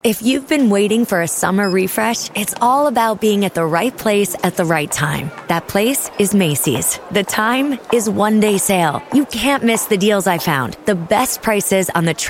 If you've been waiting for a summer refresh, it's all about being at the right place at the right time. That place is Macy's. The time is one day sale. You can't miss the deals I found. The best prices on the